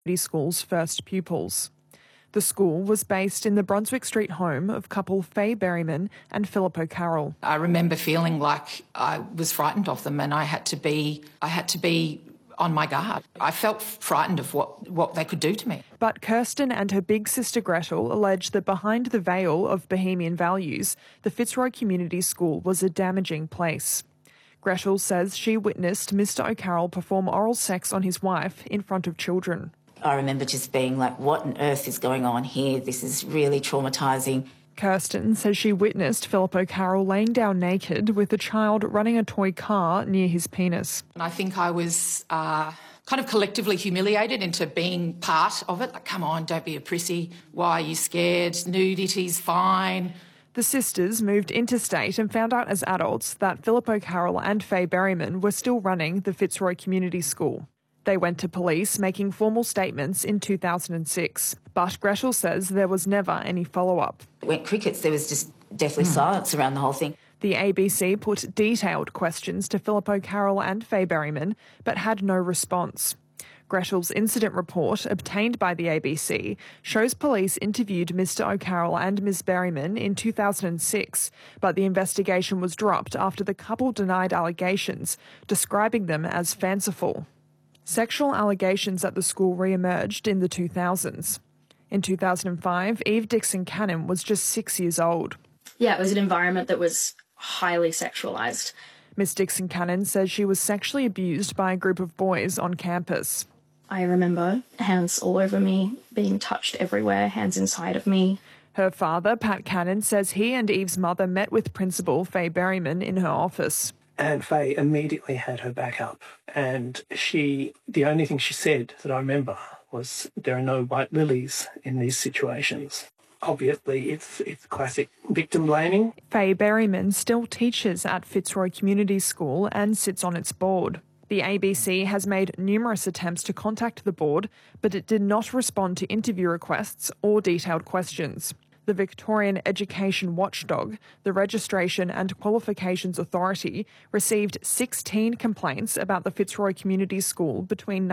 School's first pupils. The school was based in the Brunswick Street home of couple Faye Berryman and Philip O'Carroll. I remember feeling like I was frightened of them and I had to be on my guard. I felt frightened of what they could do to me. But Kirsten and her big sister Gretel allege that behind the veil of Bohemian values, the Fitzroy Community School was a damaging place. Gretel says she witnessed Mr O'Carroll perform oral sex on his wife in front of children. I remember just being like, what on earth is going on here? This is really traumatising. Kirsten says she witnessed Philip O'Carroll laying down naked with a child running a toy car near his penis. And I think I was kind of collectively humiliated into being part of it. Like, come on, don't be a prissy. Why are you scared? Nudity's fine. The sisters moved interstate and found out as adults that Philip O'Carroll and Faye Berryman were still running the Fitzroy Community School. They went to police, making formal statements in 2006. But Gretel says there was never any follow-up. It went crickets. There was just deathly silence around the whole thing. The ABC put detailed questions to Philip O'Carroll and Faye Berryman, but had no response. Gretel's incident report, obtained by the ABC, shows police interviewed Mr O'Carroll and Ms Berryman in 2006, but the investigation was dropped after the couple denied allegations, describing them as fanciful. Sexual allegations at the school re-emerged in the 2000s. In 2005, Eve Dixon Cannon was just 6 years old. Yeah, it was an environment that was highly sexualised. Miss Dixon Cannon says she was sexually abused by a group of boys on campus. I remember hands all over me, being touched everywhere, hands inside of me. Her father, Pat Cannon, says he and Eve's mother met with Principal Faye Berryman in her office. And Faye immediately had her back up. And the only thing she said that I remember was, there are no white lilies in these situations. Obviously, it's classic victim blaming. Faye Berryman still teaches at Fitzroy Community School and sits on its board. The ABC has made numerous attempts to contact the board, but it did not respond to interview requests or detailed questions. The Victorian Education Watchdog, the Registration and Qualifications Authority, received 16 complaints about the Fitzroy Community School between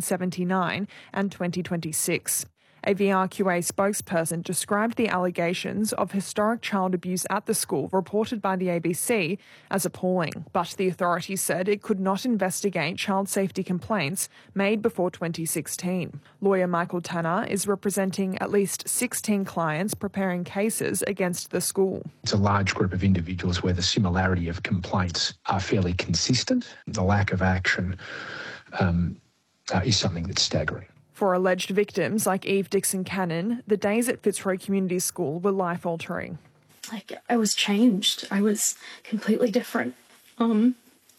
1979 and 2026. A VRQA spokesperson described the allegations of historic child abuse at the school reported by the ABC as appalling, but the authority said it could not investigate child safety complaints made before 2016. Lawyer Michael Tanner is representing at least 16 clients preparing cases against the school. It's a large group of individuals where the similarity of complaints are fairly consistent. The lack of action is something that's staggering. For alleged victims like Eve Dixon Cannon, the days at Fitzroy Community School were life-altering. I was changed. I was completely different. I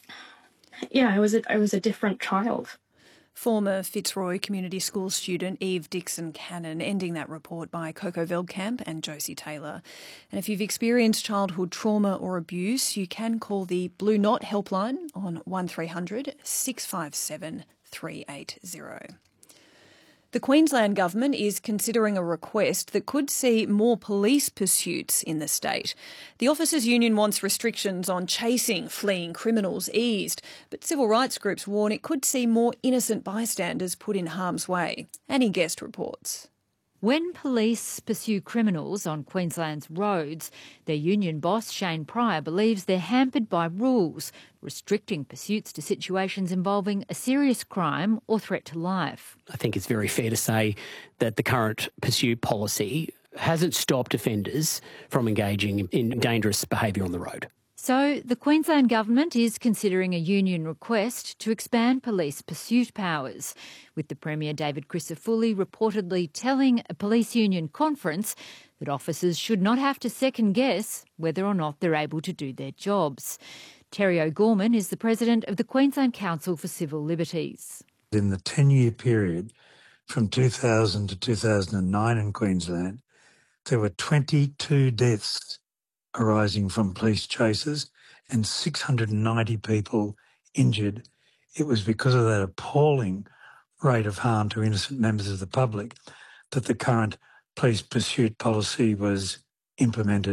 was a different child. Former Fitzroy Community School student Eve Dixon Cannon, ending that report by Coco Veldkamp and Josie Taylor. And if you've experienced childhood trauma or abuse, you can call the Blue Knot helpline on 1300 657 380. The Queensland Government is considering a request that could see more police pursuits in the state. The Officers' Union wants restrictions on chasing fleeing criminals eased, but civil rights groups warn it could see more innocent bystanders put in harm's way. Annie Guest reports. When police pursue criminals on Queensland's roads, their union boss Shane Pryor believes they're hampered by rules, restricting pursuits to situations involving a serious crime or threat to life. I think it's very fair to say that the current pursuit policy hasn't stopped offenders from engaging in dangerous behaviour on the road. So the Queensland Government is considering a union request to expand police pursuit powers, with the Premier David Crisafulli reportedly telling a police union conference that officers should not have to second-guess whether or not they're able to do their jobs. Terry O'Gorman is the president of the Queensland Council for Civil Liberties. In the 10-year period from 2000 to 2009 in Queensland, there were 22 deaths arising from police chases and 690 people injured. It was because of that appalling rate of harm to innocent members of the public that the current police pursuit policy was implemented.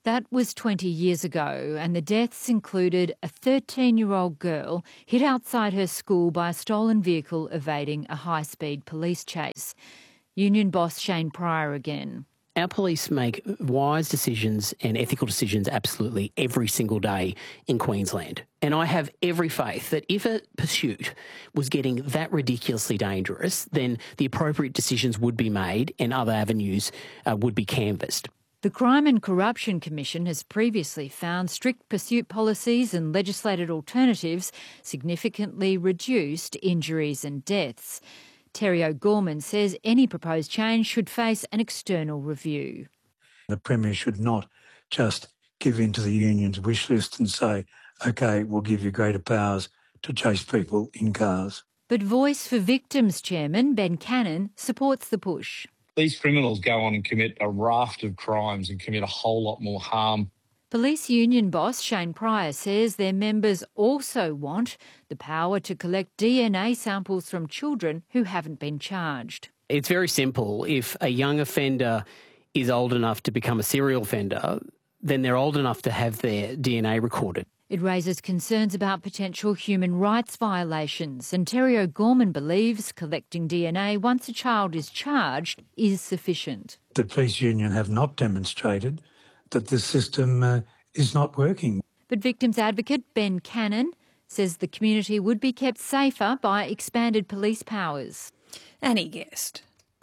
That was 20 years ago, and the deaths included a 13-year-old girl hit outside her school by a stolen vehicle evading a high-speed police chase. Union boss Shane Pryor again. Our police make wise decisions and ethical decisions absolutely every single day in Queensland. And I have every faith that if a pursuit was getting that ridiculously dangerous, then the appropriate decisions would be made and other avenues would be canvassed. The Crime and Corruption Commission has previously found strict pursuit policies and legislated alternatives significantly reduced injuries and deaths. Terry O'Gorman says any proposed change should face an external review. The Premier should not just give in to the union's wish list and say, OK, we'll give you greater powers to chase people in cars. But Voice for Victims Chairman Ben Cannon supports the push. These criminals go on and commit a raft of crimes and commit a whole lot more harm. Police union boss Shane Pryor says their members also want the power to collect DNA samples from children who haven't been charged. It's very simple. If a young offender is old enough to become a serial offender, then they're old enough to have their DNA recorded. It raises concerns about potential human rights violations, and Terry O'Gorman believes collecting DNA once a child is charged is sufficient. The police union have not demonstrated that the system is not working. But victims advocate Ben Cannon says the community would be kept safer by expanded police powers. Annie Guest.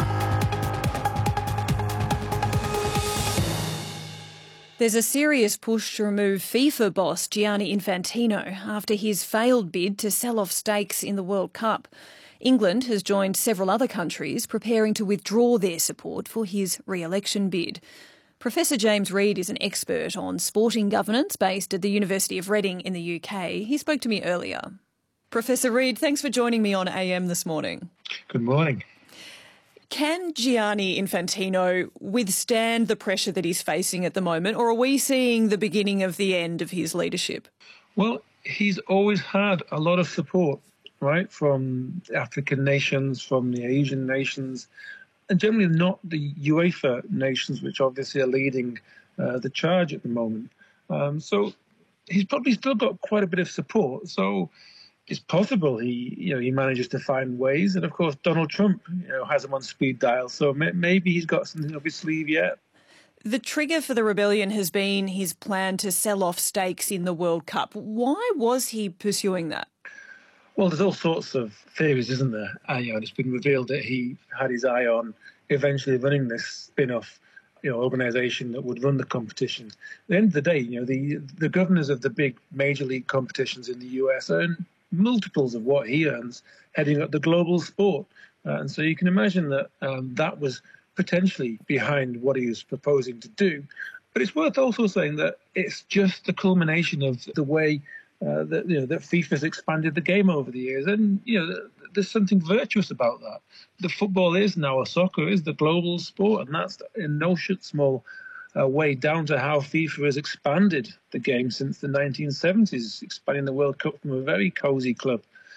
There's a serious push to remove FIFA boss Gianni Infantino after his failed bid to sell off stakes in the World Cup. England has joined several other countries preparing to withdraw their support for his re-election bid. Professor James Reid is an expert on sporting governance based at the University of Reading in the UK. He spoke to me earlier. Professor Reid, thanks for joining me on AM this morning. Good morning. Can Gianni Infantino withstand the pressure that he's facing at the moment, or are we seeing the beginning of the end of his leadership? Well, he's always had a lot of support, right, from African nations, from the Asian nations, and generally not the UEFA nations, which obviously are leading the charge at the moment. So he's probably still got quite a bit of support. So it's possible he manages to find ways. And of course, Donald Trump, has him on speed dial. So maybe he's got something up his sleeve yet. The trigger for the rebellion has been his plan to sell off stakes in the World Cup. Why was he pursuing that? Well, there's all sorts of theories, isn't there? It's been revealed that he had his eye on eventually running this spin-off, organisation that would run the competition. At the end of the day, the governors of the big major league competitions in the US earn multiples of what he earns heading up the global sport. And so you can imagine that that was potentially behind what he was proposing to do. But it's worth also saying that it's just the culmination of the way that FIFA's expanded the game over the years. And, there's something virtuous about that. The football is now, or soccer is, the global sport, and that's in no small way down to how FIFA has expanded the game since the 1970s, expanding the World Cup from a very cosy club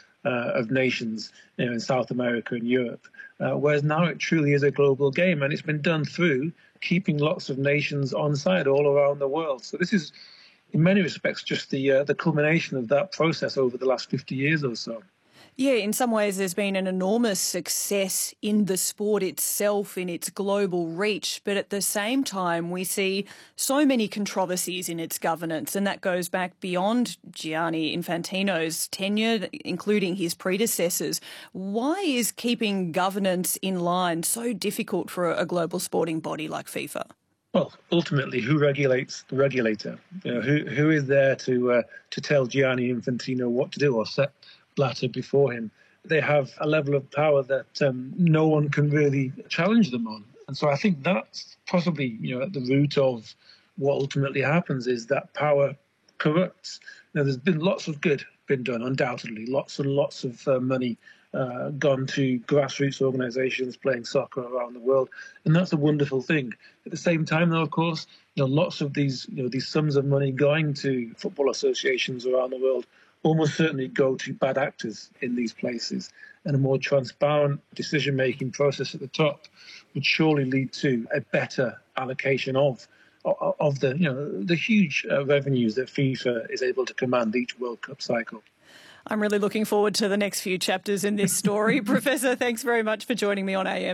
of nations in South America and Europe, whereas now it truly is a global game, and it's been done through keeping lots of nations on side all around the world. So this is, in many respects, just the culmination of that process over the last 50 years or so. Yeah, in some ways there's been an enormous success in the sport itself, in its global reach, but at the same time we see so many controversies in its governance, and that goes back beyond Gianni Infantino's tenure, including his predecessors. Why is keeping governance in line so difficult for a global sporting body like FIFA? Well, ultimately, who regulates the regulator? Who is there to tell Gianni Infantino what to do or set Blatter before him? They have a level of power that no one can really challenge them on. And so I think that's possibly, at the root of what ultimately happens is that power corrupts. Now, there's been lots of good been done, undoubtedly, lots and lots of money gone to grassroots organisations playing soccer around the world, and that's a wonderful thing. At the same time, though, of course, lots of these sums of money going to football associations around the world almost certainly go to bad actors in these places, and a more transparent decision-making process at the top would surely lead to a better allocation of of the huge revenues that FIFA is able to command each World Cup cycle. I'm really looking forward to the next few chapters in this story. Professor, thanks very much for joining me on AM.